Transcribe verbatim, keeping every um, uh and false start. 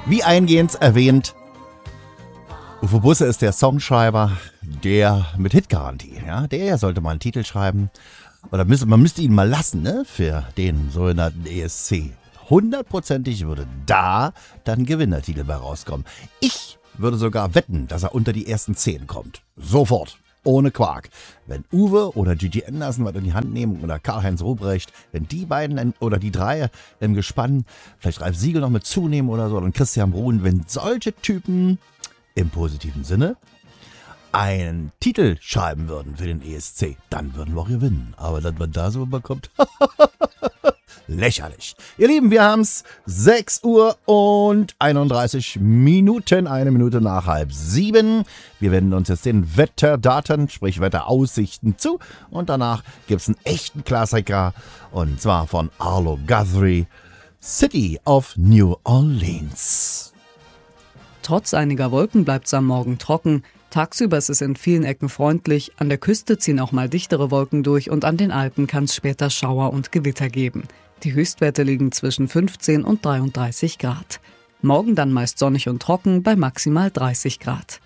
Wie eingehend erwähnt, Uwe Busse ist der Songschreiber, der mit Hitgarantie, ja, der sollte mal einen Titel schreiben. Oder müsste, man müsste ihn mal lassen, ne, für den sogenannten E S C. Hundertprozentig würde da dann Gewinnertitel bei rauskommen. Ich würde sogar wetten, dass er unter die ersten zehn kommt. Sofort. Ohne Quark. Wenn Uwe oder Gigi Anderson was in die Hand nehmen oder Karl-Heinz Ruprecht, wenn die beiden oder die drei im Gespann, vielleicht Ralf Siegel noch mit zunehmen oder so, und Christian Bruhn, wenn solche Typen im positiven Sinne einen Titel schreiben würden für den E S C, dann würden wir auch gewinnen. Aber dass man da so bekommt, lächerlich. Ihr Lieben, wir haben es sechs Uhr und einunddreißig Minuten, eine Minute nach halb sieben. Wir wenden uns jetzt den Wetterdaten, sprich Wetteraussichten zu. Und danach gibt es einen echten Klassiker, und zwar von Arlo Guthrie, City of New Orleans. Trotz einiger Wolken bleibt es am Morgen trocken. Tagsüber ist es in vielen Ecken freundlich. An der Küste ziehen auch mal dichtere Wolken durch und an den Alpen kann es später Schauer und Gewitter geben. Die Höchstwerte liegen zwischen fünfzehn und dreiunddreißig Grad. Morgen dann meist sonnig und trocken bei maximal dreißig Grad.